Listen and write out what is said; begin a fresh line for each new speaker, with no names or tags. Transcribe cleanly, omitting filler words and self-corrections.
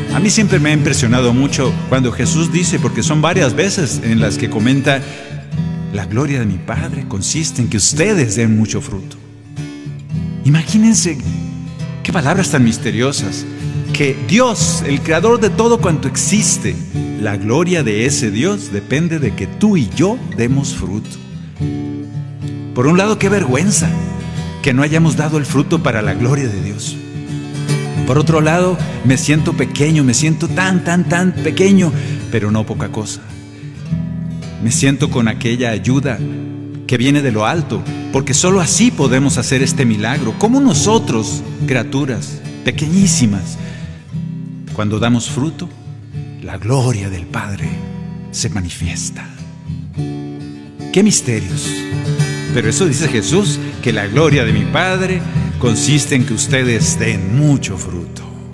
A mí siempre me ha impresionado mucho cuando Jesús dice, porque son varias veces en las que comenta: la gloria de mi Padre consiste en que ustedes den mucho fruto. Imagínense qué palabras tan misteriosas. Que Dios, el creador de todo cuanto existe, la gloria de ese Dios depende de que tú y yo demos fruto. Por un lado, qué vergüenza que no hayamos dado el fruto para la gloria de Dios. Por otro lado, me siento pequeño, me siento tan pequeño, pero no poca cosa. Me siento con aquella ayuda que viene de lo alto, porque solo así podemos hacer este milagro. Como nosotros, criaturas pequeñísimas, cuando damos fruto, la gloria del Padre se manifiesta. ¡Qué misterios! Pero eso dice Jesús, que la gloria de mi Padre consiste en que ustedes den mucho fruto.